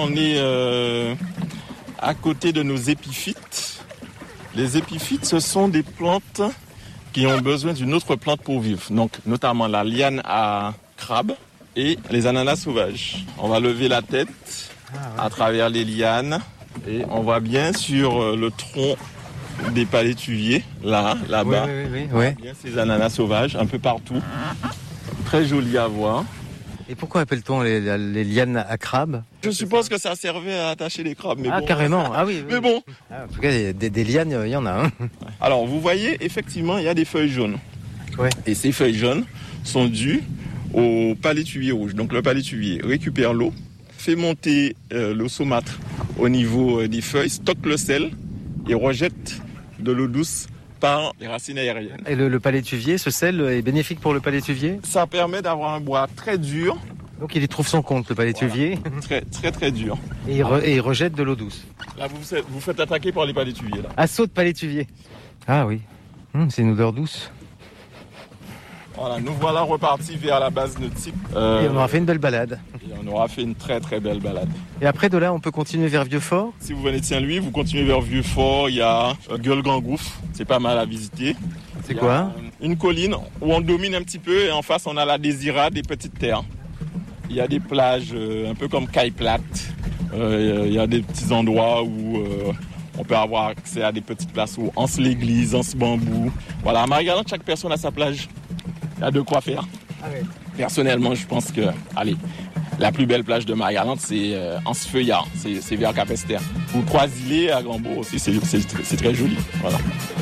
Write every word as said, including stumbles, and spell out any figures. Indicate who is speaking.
Speaker 1: On est euh, à côté de nos épiphytes. Les épiphytes, ce sont des plantes qui ont besoin d'une autre plante pour vivre. Donc, notamment la liane à crabe et les ananas sauvages. On va lever la tête ah, ouais. à travers les lianes et on voit bien sur le tronc des palétuviers, là, là-bas.
Speaker 2: Oui, oui, oui, oui.
Speaker 1: On voit bien ces ananas sauvages un peu partout. Très joli à voir.
Speaker 2: Et pourquoi appelle-t-on les, les lianes à crabe ?
Speaker 1: Je suppose que ça servait à attacher les crabes. Mais
Speaker 2: ah,
Speaker 1: bon.
Speaker 2: carrément. Ah oui. oui.
Speaker 1: Mais bon.
Speaker 2: Ah, en tout cas, des, des, des lianes, il y en a. Hein.
Speaker 1: Alors, vous voyez, effectivement, il y a des feuilles jaunes.
Speaker 2: Ouais.
Speaker 1: Et ces feuilles jaunes sont dues au palétuvier rouge. Donc, le palétuvier récupère l'eau, fait monter euh, l'eau saumâtre au niveau euh, des feuilles, stocke le sel et rejette de l'eau douce par les racines aériennes.
Speaker 2: Et le, le palétuvier, ce sel est bénéfique pour le palétuvier ?
Speaker 1: Ça permet d'avoir un bois très dur.
Speaker 2: Donc il y trouve son compte, le palétuvier.
Speaker 1: Voilà. Très, très, très dur.
Speaker 2: Et il, re, et il rejette de l'eau douce.
Speaker 1: Là, vous vous, vous faites attaquer par les palétuviers. Là.
Speaker 2: Assaut de palétuvier. Ah oui, hum, c'est une odeur douce.
Speaker 1: Voilà, nous voilà repartis vers la base nautique. Euh,
Speaker 2: et on aura fait une belle balade.
Speaker 1: Et on aura fait une très très belle balade.
Speaker 2: Et après de là, on peut continuer vers Vieux-Fort ?
Speaker 1: Si vous venez de Saint-Louis, vous continuez vers Vieux-Fort, il y a Gueule-Grand-Gouffre, c'est pas mal à visiter.
Speaker 2: C'est quoi ?
Speaker 1: Une colline où on domine un petit peu et en face on a la Désirade des petites terres. Il y a des plages euh, un peu comme Caille-Plate, euh, il y a des petits endroits où euh, on peut avoir accès à des petites places où Anse-l'Église, Anse-Bambou. Voilà, à Marie-Galante, chaque personne a sa plage. Il y a de quoi faire.
Speaker 2: Ah oui.
Speaker 1: Personnellement, je pense que, allez, la plus belle plage de Marie-Galante, c'est euh, Anse-Feuillard, c'est, c'est vers Capesterre. Ou Croisillet à Grandbourg aussi, c'est, c'est, c'est très joli. Voilà.